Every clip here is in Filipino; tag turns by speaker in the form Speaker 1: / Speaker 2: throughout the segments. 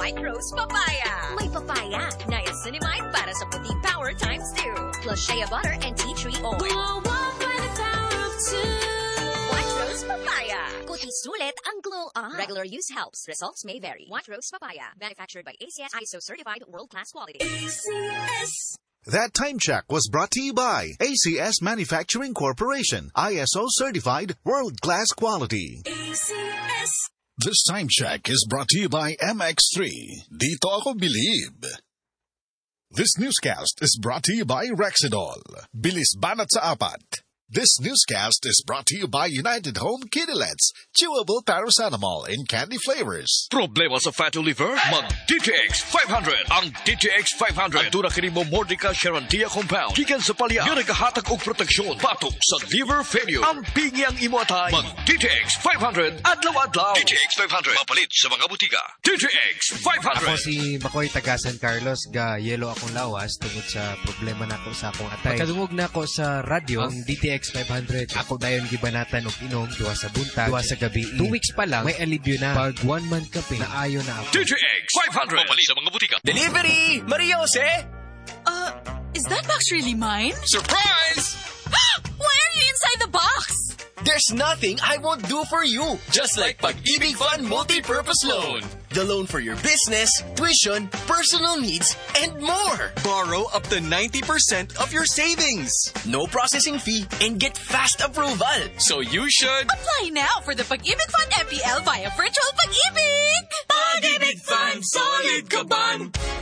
Speaker 1: White Rose Papaya. May papaya, niacinamide para sa puting power times 2. Plus shea butter and tea tree oil.
Speaker 2: Glow up by the power of 2.
Speaker 1: White Rose Papaya. Kuti sulit ang glow up. Regular use helps. Results may vary. White Rose Papaya. Manufactured by ACS ISO certified world-class quality.
Speaker 2: ACS.
Speaker 3: That time check was brought to you by ACS Manufacturing Corporation, ISO certified world-class quality.
Speaker 2: ACS.
Speaker 4: This time check is brought to you by MX3. Dito ako believe. This newscast is brought to you by Rexidol. Bilis banat sa apat. This newscast is brought to you by United Home Kidilets, chewable paracetamol in candy flavors.
Speaker 5: Problema sa fatty liver? Mag-DTX 500. Ang DTX 500 aduna kini mo Mordica Charantia compound. Gikan sa palya, nga nagahatag og proteksyon pato sa liver failure. Ang pingi ang imo atay. Mag-DTX 500 adlaw-adlaw. DTX 500 mapalit sa mga butika. DTX 500.
Speaker 6: Ako si Makoy taga San Carlos, ga yelo akong lawas tungod sa problema nako sa akong atay. Pagkadungog nako sa radyo ang DTX 500. Ako dayon gibanatan og inom duha sa buntag, duha sa gabi. 2 weeks pa lang may alibyo na. Pag 1 month kape na ayo na ako.
Speaker 5: DTX 500 mapalit sa mga butika.
Speaker 7: Delivery! Maria Jose!
Speaker 2: Is that box really mine?
Speaker 7: Surprise!
Speaker 2: Why are you inside the box?
Speaker 7: There's nothing I won't do for you. Just like Pag-ibig Fund Multi-Purpose Loan. The loan for your business, tuition, personal needs, and more. Borrow up to 90% of your savings. No processing fee and get fast approval. So you should
Speaker 2: Apply now for the Pag-ibig Fund MPL via Virtual Pag-ibig.
Speaker 7: Pag-ibig Fund Solid Kaban.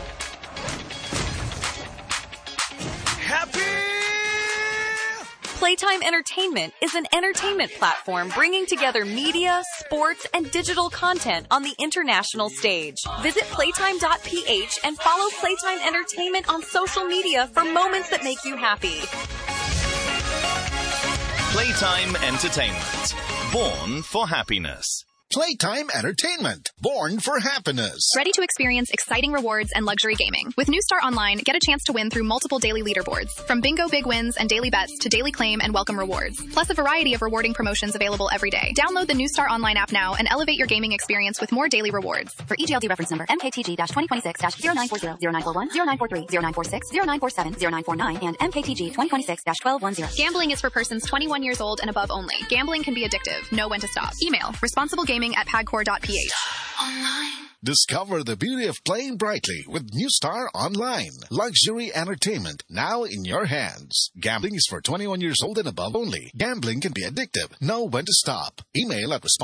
Speaker 7: Happy
Speaker 8: Playtime Entertainment is an entertainment platform bringing together media, sports, and digital content on the international stage. Visit playtime.ph and follow Playtime Entertainment on social media for moments that make you happy.
Speaker 9: Playtime Entertainment. Born for happiness.
Speaker 4: Playtime Entertainment. Born for happiness.
Speaker 10: Ready to experience exciting rewards and luxury gaming. With New Star Online, get a chance to win through multiple daily leaderboards, from bingo big wins and daily bets to daily claim and welcome rewards, plus a variety of rewarding promotions available every day. Download the New Star Online app now and elevate your gaming experience with more daily rewards.
Speaker 11: For EGLD reference number MKTG-2026-0940, 0941, 0943, 0946, 0947, 0949, and MKTG 2026-1210.
Speaker 10: Gambling is for persons 21 years old and above only. Gambling can be addictive. Know when to stop. Email responsiblegaming@pagcor.ph.
Speaker 2: Online.
Speaker 4: Discover the beauty of playing brightly with New Star Online. Luxury entertainment now in your hands. Gambling is for 21 years old and above only. Gambling can be addictive. Know when to stop. Email at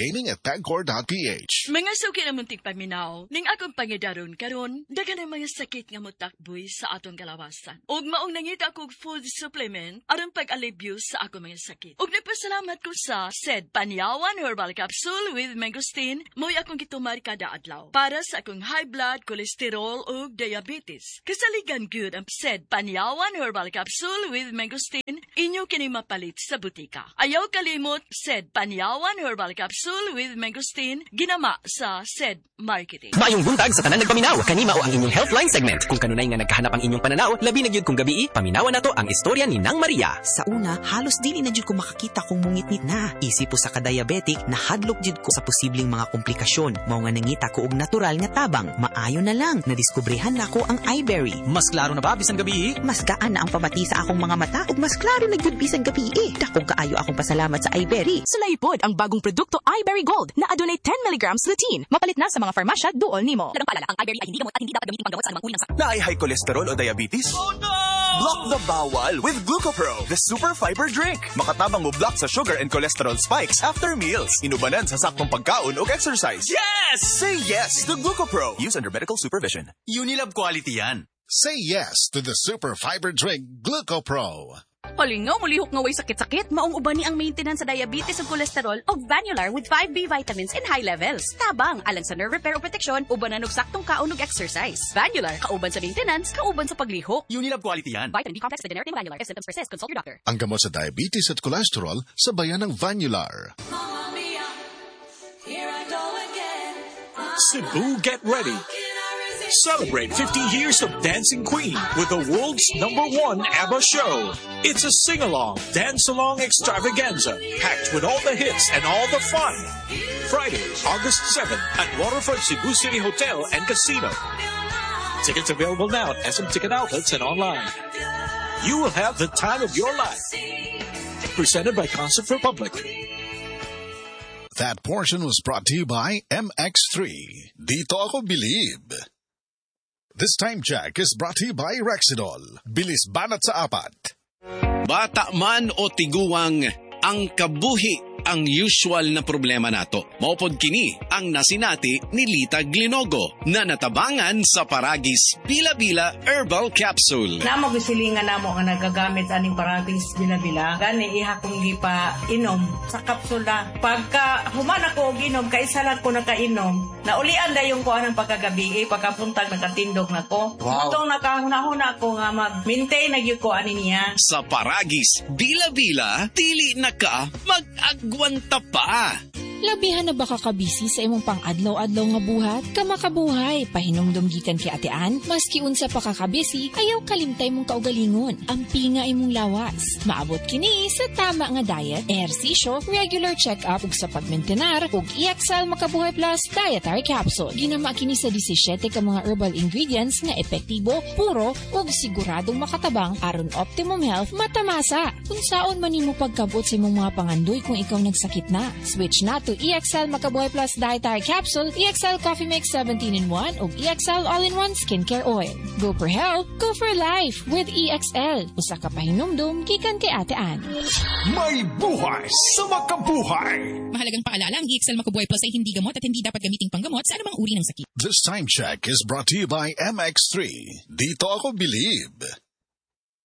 Speaker 4: responsiblegaming@pagcor.ph.
Speaker 12: Mga suki na muntik paminaw, ning akong pangidaron karon, dagan ang mga sakit nga motakboy sa atong kalawasan. Og maong nangita kog food supplement aron pag-alibyo sa akong mga sakit. Og nagpasalamat ko sa SED Panyawan Herbal Capsule with Mangosteen, mo'y akong gitumar kada adlaw para sa akong high blood, cholesterol ug diabetes. Kasaligan gyud ang SED Panyawan Herbal Capsule with Mangosteen, inyo kini mapalit sa butika. Ayaw kalimot, SED Panyawan Herbal Capsule with Mangosteen, ginama sa SED Marketing.
Speaker 7: Maayong buntag sa tanan nagpaminaw. Kanimao ang inyong Healthline segment. Kung kanunay nga nagkahanap ang inyong pananaw, labi na gyud kung gabi, paminawan nato ang istorya ni Nang Maria.
Speaker 13: Sa una, halos dili na jud ko makakita kung mungitnit na. Isip po sa ka-diabetic, nahadlok jud ko sa posibleng mga komplikasyon. Mao nga nangita ko og natural nga tabang. Maayo na lang, nadiskubrehan na ko ang iBerry.
Speaker 7: Mas klaro na ba bisan gabi?
Speaker 13: Mas gaan na ang pamati sa akong mga mata ug mas klaro na jud bisan gabi. Dakong kaayo akong pasalamat sa iBerry.
Speaker 14: Sulaipod ang bagong produkto iBerry Gold na adunay 10 mg lutein. Mapalit na sa mga farmasya duol nimo.
Speaker 11: Dagang paalala, ang iBerry ay hindi gamot at hindi dapat gamitin panggamot sa anumang uri ng sakit.
Speaker 7: Naay high cholesterol o diabetes? Oh no! Block the bawal with Glucopro, the super fiber drink. Makatabang mo block sa sugar and cholesterol spikes after meals. Inubanan sa saktong pagkaon o exercise. Yes! Say yes to Glucopro. Use under medical supervision. Unilab quality yan.
Speaker 4: Say yes to the super fiber drink Glucopro.
Speaker 14: Palingaw, mulihok nga way sakit-sakit. Maong uban ni ang maintenance sa diabetes ug cholesterol og Vanular with 5B vitamins in high levels. Tabang, alang sa nerve repair o proteksyon, ubanan og saktong kaon ug exercise. Vanular, kauban sa maintenance, kauban sa paglihok.
Speaker 7: Unilab quality yan.
Speaker 14: Vitamin B complex with generic Vanular. If symptoms persist, consult your doctor.
Speaker 4: Ang gamot sa diabetes at cholesterol, sabayan ng Vanular.
Speaker 2: Mamma mia, here I go again.
Speaker 15: Cebu, get ready. Celebrate 50 years of Dancing Queen with the world's #1 ABBA show. It's a sing-along, dance-along extravaganza, packed with all the hits and all the fun. Friday, August 7 at Waterfront Cebu City Hotel and Casino. Tickets available now at SM Ticket Outlets and online. You will have the time of your life. Presented by Concert Republic.
Speaker 4: That portion was brought to you by MX3. Dito ako bilib. This time check is brought to you by Rexidol. Bilis banat sa 4.
Speaker 16: Bata man o tiguang, ang kabuhi ang usual na problema nato. Maupod kini ang nasinati ni Lita Glinogo na natabangan sa Paragis Bila-Bila Herbal Capsule.
Speaker 17: Namo gisilingan namo nga nagagamit aning Paragis Bila-Bila. Gani iha kong gipa inom sa kapsula. Pagka human ako og inom, kaisa lang ko nakainom. Naulian dayon ko anang pagkagabi, pagkapuntag nakatindog nako.
Speaker 16: Wow.
Speaker 17: Itong nakahuna-huna ko nga mag-maintain na gyud ko ani niya.
Speaker 16: Sa Paragis Bila-Bila, dili na ka mag-agwanta pa.
Speaker 18: Labihan na baka kabisi sa imong pang-adlaw-adlaw nga buhat? Kamakabuhay, pahinumdum gikan kay atean, maski unsa pa kakabisi, ayaw kalimtay mong kaugalingon. Ampi nga imong lawas. Maabot kini sa tama nga diet, ehersisyo, regular check-up ug sa pagmentenar ug EXL Makabuhay Plus Dietary Capsule. Ginama kini sa 17 ka mga herbal ingredients nga epektibo, puro ug siguradong makatabang aron optimum health matamasa. Unsaon man nimo pagkabot sa imong mga pangandoy kung ikaw nagsakit na? Switch na to EXL Makabuhay Plus Dietary Capsule, EXL Coffee Mix 17-in-1 ug EXL All-in-1 Skincare Oil. Go for health, go for life with EXL. Usa ka pahinumdum gikan kay Ate Ann.
Speaker 15: May buhay sa makabuhay.
Speaker 19: Mahalagang paalala, ang EXL Makabuhay Plus ay hindi gamot at hindi dapat gamiting panggamot sa anumang uri ng sakit.
Speaker 4: This time check is brought to you by MX3. Dito ako bilib.